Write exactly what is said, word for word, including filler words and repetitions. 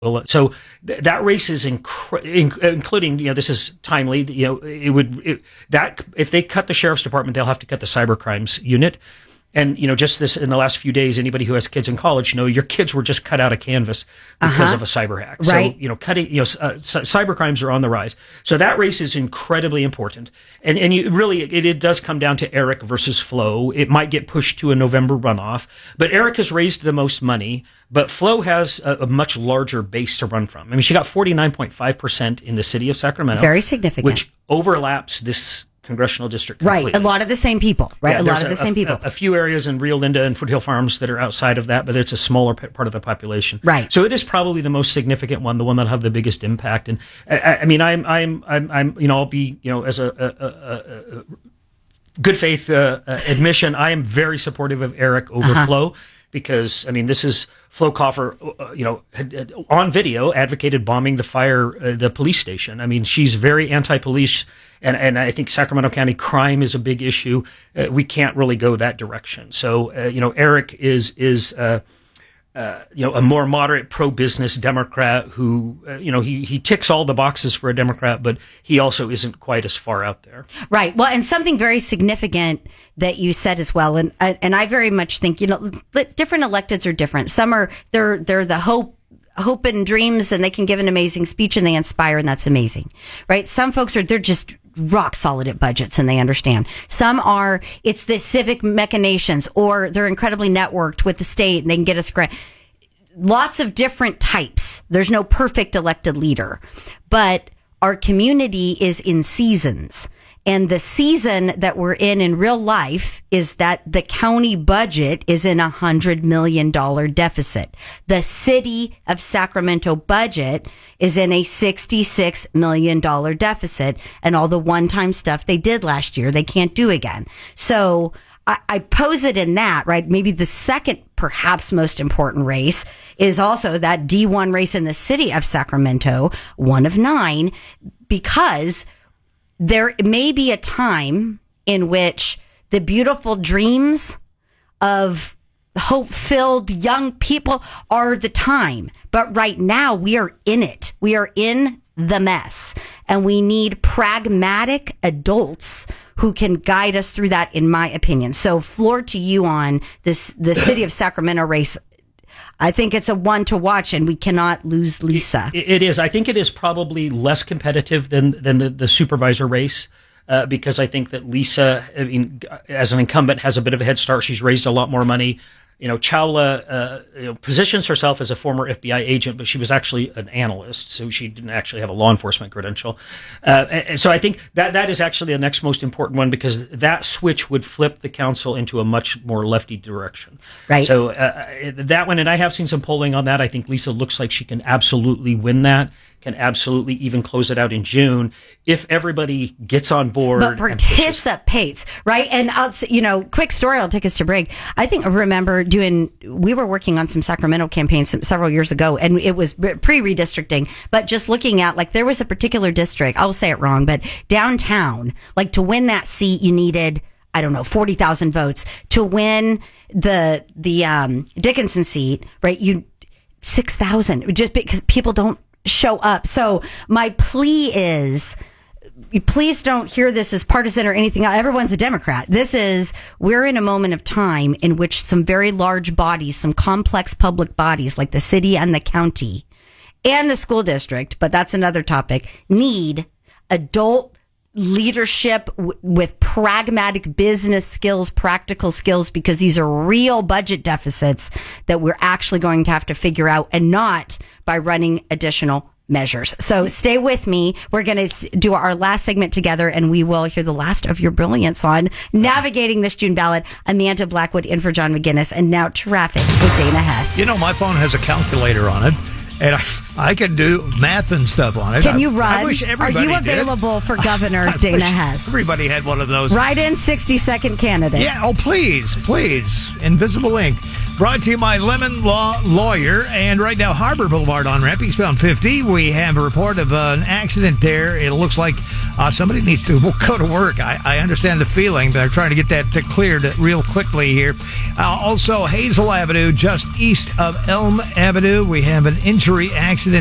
So th- that race is incre- in- including, you know, this is timely, you know, it would, it, that, if they cut the sheriff's department, they'll have to cut the cyber crimes unit. And, you know, just this in the last few days, anybody who has kids in college, you know, your kids were just cut out of canvas because Uh-huh. of a cyber hack. Right. So, you know, cutting, you know, uh, c- cyber crimes are on the rise. So that race is incredibly important. And, and you really, it, it does come down to Eric versus Flo. It might get pushed to a November runoff, but Eric has raised the most money, but Flo has a, a much larger base to run from. I mean, she got forty-nine point five percent in the city of Sacramento. Very significant. Which overlaps this congressional district completely. Right. A lot of the same people, right? Yeah, a lot of a, the same a, people. A, a few areas in Rio Linda and Foothill Farms that are outside of that, but it's a smaller p- part of the population. Right. So it is probably the most significant one, the one that'll have the biggest impact. And I, I mean, I'm, I'm, I'm, I'm, you know, I'll be, you know, as a, a, a, a good faith uh, uh, admission, I am very supportive of Eric over Uh-huh. Flo. Because, I mean, this is Flo Koffer, uh, you know, had, had, on video advocated bombing the fire, uh, the police station. I mean, she's very anti-police, and, and I think Sacramento County crime is a big issue. Uh, we can't really go that direction. So, uh, you know, Eric is, is uh, uh, you know, a more moderate pro-business Democrat who, uh, you know, he, he ticks all the boxes for a Democrat, but he also isn't quite as far out there. Right. Well, and something very significant that you said as well, and and I very much think, you know, different electeds are different. Some are they're they're the hope hope and dreams, and they can give an amazing speech and they inspire, and that's amazing, right? Some folks are they're just rock solid at budgets and they understand. Some are it's the civic machinations, or they're incredibly networked with the state and they can get us grant. Lots of different types. There's no perfect elected leader, but our community is in seasons. And the season that we're in in real life is that the county budget is in a hundred million dollar deficit. The city of Sacramento budget is in a sixty-six million dollar deficit, and all the one-time stuff they did last year, they can't do again. So I, I pose it in that, right? Maybe the second, perhaps most important race is also that D one race in the city of Sacramento, one of nine, because there may be a time in which the beautiful dreams of hope-filled young people are the time. But right now, we are in it. We are in the mess. And we need pragmatic adults who can guide us through that, in my opinion. So, floor to you on this, the city of Sacramento race. I think it's a one to watch, and we cannot lose Lisa. It, it is. I think it is probably less competitive than than the, the supervisor race, uh, because I think that Lisa, I mean, as an incumbent, has a bit of a head start. She's raised a lot more money. You know, Chawla uh, you know, positions herself as a former F B I agent, but she was actually an analyst, so she didn't actually have a law enforcement credential. Uh, and so I think that that is actually the next most important one, because that switch would flip the council into a much more lefty direction. Right. So uh, that one, and I have seen some polling on that. I think Lisa looks like she can absolutely win that, can absolutely even close it out in June if everybody gets on board. But participates, right? And I'll, you know, quick story, I'll take us to break. I think I remember doing, we were working on some Sacramento campaigns some, several years ago, and it was pre-redistricting, but just looking at, like, there was a particular district, I'll say it wrong, but downtown, like, to win that seat, you needed, I don't know, forty thousand votes. To win the, the, um, Dickinson seat, right? You, six thousand, just because people don't show up. So my plea is, please don't hear this as partisan or anything else. Everyone's a Democrat. This is, we're in a moment of time in which some very large bodies, some complex public bodies like the city and the county and the school district, but that's another topic, need adult leadership w- with pragmatic business skills, practical skills, because these are real budget deficits that we're actually going to have to figure out, and not by running additional measures. So stay with me. We're going to do our last segment together, and we will hear the last of your brilliance on navigating this June ballot. Amanda Blackwood in for John McGinnis, and now traffic with Dana Hess. You know, my phone has a calculator on it, and I, I can do math and stuff on it. Can you I, run? I wish everybody Are you did. available for Governor I Dana wish Hess? Everybody had one of those. Write in sixty second candidate. Yeah, oh, please, please. Invisible ink. Brought to you by Lemon Law Lawyer. And right now, Harbor Boulevard on ramp, eastbound fifty. We have a report of uh, an accident there. It looks like uh, somebody needs to go to work. I, I understand the feeling, but I'm trying to get that uh, cleared real quickly here. Uh, also, Hazel Avenue, just east of Elm Avenue. We have an injury accident